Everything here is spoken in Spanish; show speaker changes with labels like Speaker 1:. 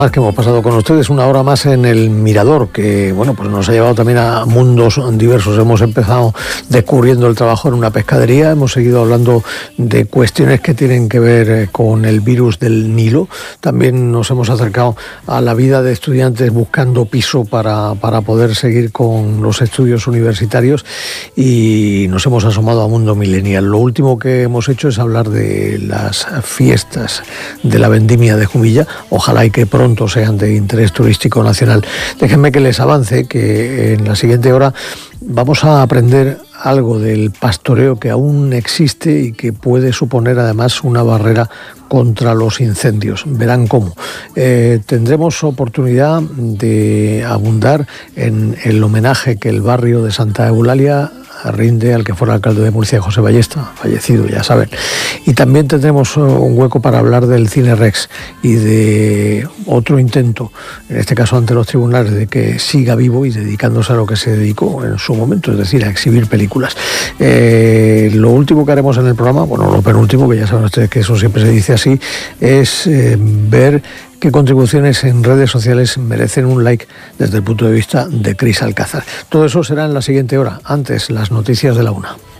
Speaker 1: Que hemos pasado con ustedes una hora más en el Mirador, que bueno, pues nos ha llevado también a mundos diversos. Hemos empezado descubriendo el trabajo en una pescadería, hemos seguido hablando de cuestiones que tienen que ver con el virus del Nilo, también nos hemos acercado a la vida de estudiantes buscando piso para poder seguir con los estudios universitarios y nos hemos asomado a Mundo Millennial. Lo último que hemos hecho es hablar de las fiestas de la vendimia de Jumilla, ojalá y que pronto sean de interés turístico nacional. Déjenme que les avance que en la siguiente hora vamos a aprender algo del pastoreo que aún existe y que puede suponer además una barrera contra los incendios. Verán cómo. Tendremos oportunidad de abundar en el homenaje que el barrio de Santa Eulalia rinde al que fuera alcalde de Murcia, José Ballesta, fallecido, ya saben. Y también tendremos un hueco para hablar del Cine Rex y de otro intento, en este caso ante los tribunales, de que siga vivo y dedicándose a lo que se dedicó en su momento, es decir, a exhibir películas. Lo último que haremos en el programa, bueno, lo penúltimo, que ya saben ustedes que eso siempre se dice así, es ver qué contribuciones en redes sociales merecen un like desde el punto de vista de Cris Alcázar. Todo eso será en la siguiente hora, antes las noticias de la 1.